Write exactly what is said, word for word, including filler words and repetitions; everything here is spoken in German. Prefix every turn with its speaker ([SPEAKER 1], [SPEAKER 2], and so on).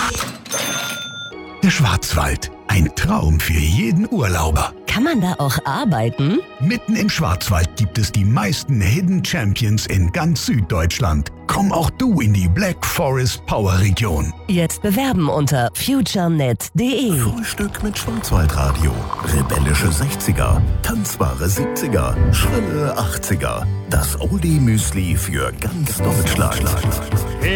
[SPEAKER 1] Der Schwarzwald. Ein Traum für jeden Urlauber.
[SPEAKER 2] Kann man da auch arbeiten?
[SPEAKER 1] Mitten im Schwarzwald gibt es die meisten Hidden Champions in ganz Süddeutschland. Komm auch du in die Black Forest Power Region.
[SPEAKER 2] Jetzt bewerben unter futurenet punkt de.
[SPEAKER 3] Frühstück mit Schwarzwaldradio. Rebellische sechziger, tanzbare siebziger, schrille achtziger. Das Oldie-Müsli für ganz Deutschland.